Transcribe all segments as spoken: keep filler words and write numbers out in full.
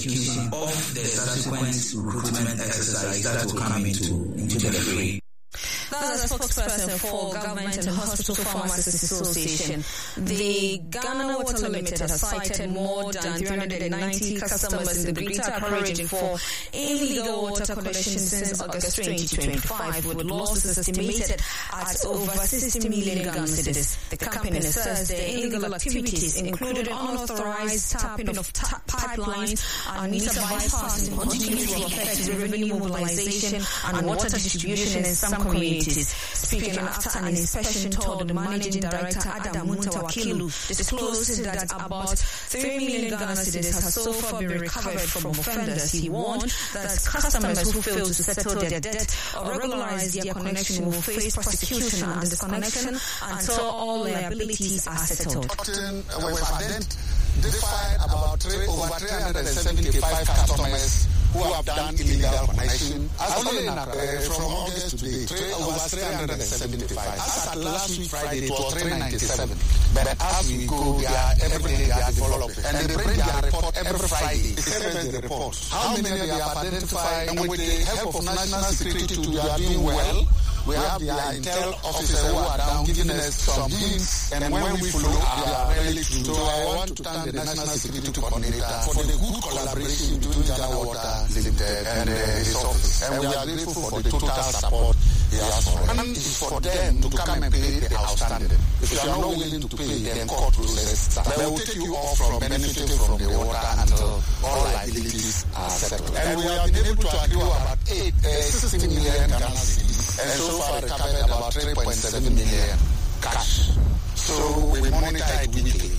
execution of the subsequent recruitment exercise that will come into, into the fray. That's a spokesperson for Government and Hospital Pharmacists Association. The Ghana Water Limited has cited more than three hundred ninety customers in the Greater Accra region for illegal water collection since August twenty twenty-five, with losses estimated at over sixty million Ghana cedis. The company says the illegal activities included unauthorized tapping of tap pipelines and meter bypassing continue to affect revenue mobilization and water distribution in some communities. Speaking after an inspection told the Managing Director Adam Muntawakilu disclosed that about three million Ghana cedis has so far been recovered from offenders. He warned that customers who fail to settle their debt or regularize their connection will face prosecution and disconnection until all liabilities are settled. We've identified about three, over three hundred seventy-five customers who have done illegal connection. As only in, uh, from August to date, three, over three hundred seventy-five. As at last week Friday, it was three ninety-seven. But as we go, they are, every day they are developing. And they bring their report every Friday. They send the report. How many they have identified, and with the help of National Security, too, they are doing well. We have the intel officers who are down giving us some hints, and when we follow, they are really true. So I want to thank the National Security Coordinator for the good collaboration between Ghana Water Limited and his office. And we are grateful for the total support he has for us. And it's for them to come and pay the outstanding. If you are not willing to pay, then court process starts. They will take you off from benefiting from the water until all liabilities are settled. And we have been able to agree about eight, uh, sixty million Ghana cedis. And so far recovered about three point seven million cash. So we monitor it weekly.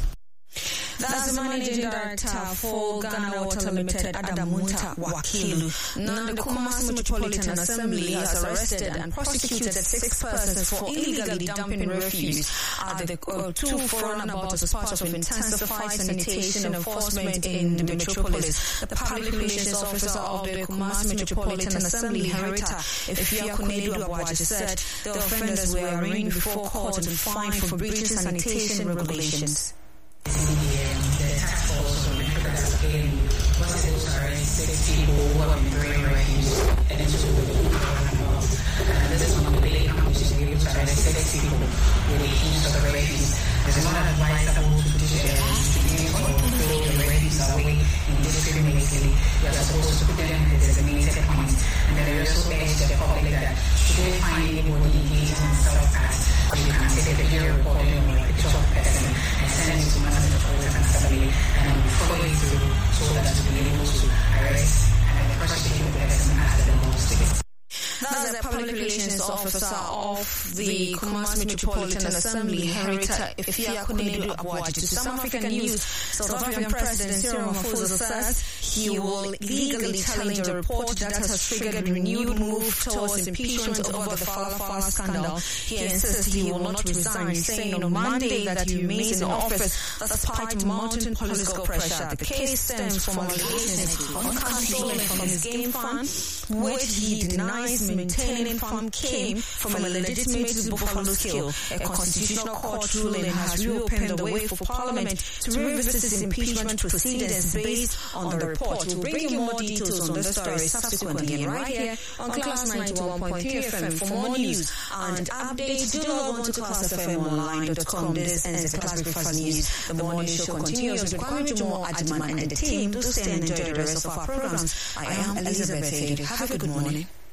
That's the Managing Director for Ghana Water Limited, Adam Muntawakilu. Now, the Kumasi Metropolitan Assembly has arrested and prosecuted six persons for illegally dumping refuse at the uh, two foreign roundabouts as part of intensified sanitation enforcement in the metropolis. The Public Relations Officer of the Kumasi Metropolitan Assembly, Herita Ifeakunedu Abuaji, said the offenders were arraigned before court and fined for breaching sanitation regulations. The task force on the Africa's game was able to arrest six people who have been throwing refuse and into the roundabouts. And this is one of the big accomplishments to be able to arrest six people with the use of the refuse. It is not advisable to dish the distribute or throw the refuse away indiscriminately. You are supposed to put them in the designated points. And then we also urge the public that should they find anybody engaged in self-acts, you can take a video recording or a picture of the person and send it to Master Metropolitan Assembly and follow it through so that to be able to arrest and prosecute the person as the law states. That's the Public Relations Officer of the Kumasi Metropolitan Assembly, Herita Ifeakunedu Abuaji. To some African news, South African President Cyril Ramaphosa says he will legally challenge a report that has triggered renewed move towards impeachment over the Fala Fala scandal. He insists he will not resign, saying on Monday that he remains in office despite mounting political pressure. The case stems from allegations of controlling from his game fund, which he denies maintaining farm came from a legitimate buffalo kill. A constitutional court ruling has reopened the way for Parliament to revisit his impeachment proceedings based on the report. We'll bring you more details on the story subsequently, right here on Class ninety-one point three F M. For more news and updates, do log on to class f m online dot com. This ends the Class Breakfast News. The morning show continues with Kwame Jumo, Adman and the team. Do stay and enjoy the rest of our programs. I am Elizabeth Edu. Have a good morning.